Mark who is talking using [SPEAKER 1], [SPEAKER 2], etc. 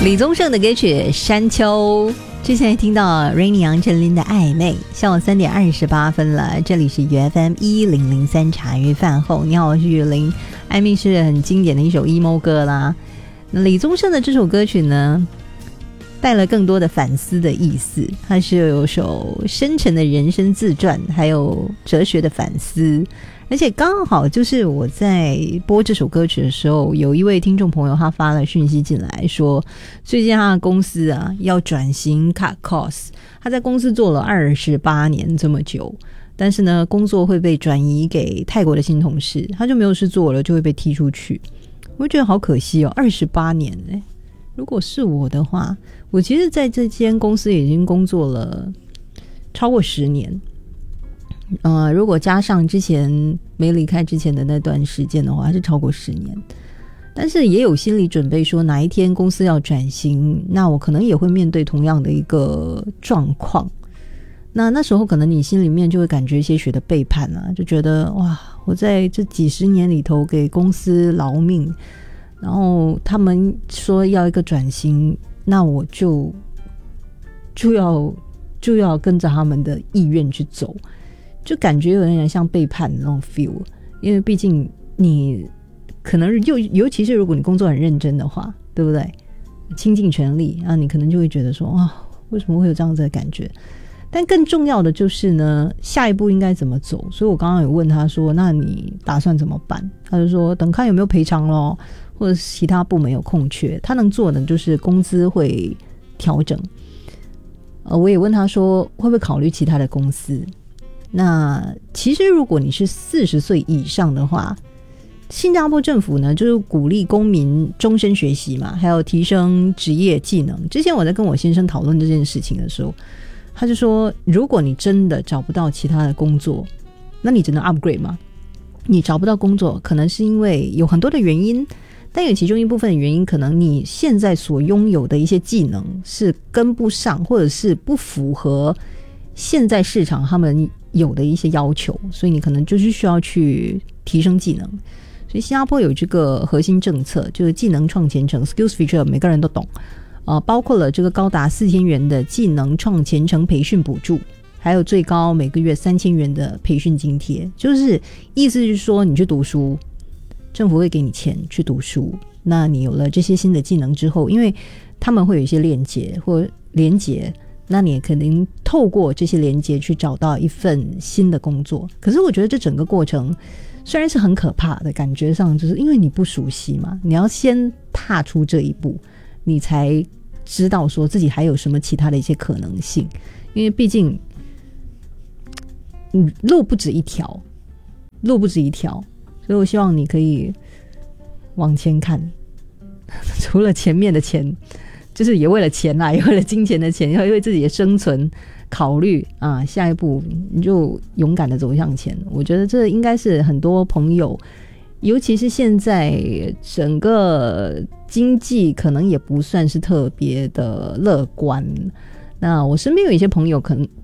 [SPEAKER 1] 李宗盛的歌曲《山丘》，之前听到 Rainy 杨丞琳的暧昧。下午3点28分了，这里是 UFM 1003茶余饭后。你好，我是雨林。暧昧是很经典的一首 emo 歌啦。李宗盛的这首歌曲呢，带了更多的反思的意思，它是有首深沉的人生自传，还有哲学的反思。而且刚好就是我在播这首歌曲的时候，有一位听众朋友他发了讯息进来说，最近他的公司啊要转型 cut cost， 他在公司做了28年这么久，但是呢工作会被转移给泰国的新同事，他就没有事做了，就会被踢出去。我觉得好可惜哦，28年欸。如果是我的话，我其实在这间公司已经工作了超过10年。如果加上之前没离开之前的那段时间的话，是超过10年。但是也有心理准备说，哪一天公司要转型，那我可能也会面对同样的一个状况。那时候可能你心里面就会感觉些许的背叛啊，就觉得哇，我在这几十年里头给公司劳命，然后他们说要一个转型，那我就要跟着他们的意愿去走，就感觉有点像背叛的那种 feel。 因为毕竟你可能尤其是如果你工作很认真的话，对不对，倾尽全力啊，你可能就会觉得说啊，为什么会有这样子的感觉。但更重要的就是呢，下一步应该怎么走。所以我刚刚有问他说，那你打算怎么办？他就说等看有没有赔偿咯，或者其他部门有空缺，他能做的就是工资会调整。我也问他说会不会考虑其他的公司。那其实如果你是40岁以上的话，新加坡政府呢就是鼓励公民终身学习嘛，还有提升职业技能。之前我在跟我先生讨论这件事情的时候，他就说如果你真的找不到其他的工作，那你只能 upgrade 嘛。你找不到工作可能是因为有很多的原因，但有其中一部分的原因可能你现在所拥有的一些技能是跟不上，或者是不符合现在市场他们有的一些要求，所以你可能就是需要去提升技能。所以新加坡有这个核心政策，就是技能创前程 Skills Future， 每个人都懂，包括了这个高达4000元的技能创前程培训补助，还有最高每个月3000元的培训津贴。就是意思是说你去读书，政府会给你钱去读书，那你有了这些新的技能之后，因为他们会有一些链接或连结，那你也可能透过这些连结去找到一份新的工作。可是我觉得这整个过程虽然是很可怕的，感觉上就是因为你不熟悉嘛，你要先踏出这一步，你才知道说自己还有什么其他的一些可能性。因为毕竟路不止一条，所以我希望你可以往前看，除了前面的钱，就是也为了钱啦，也为了金钱的钱，要为自己的生存考虑啊，下一步你就勇敢的走向前。我觉得这应该是很多朋友，尤其是现在整个经济可能也不算是特别的乐观。那我身边有一些朋友可能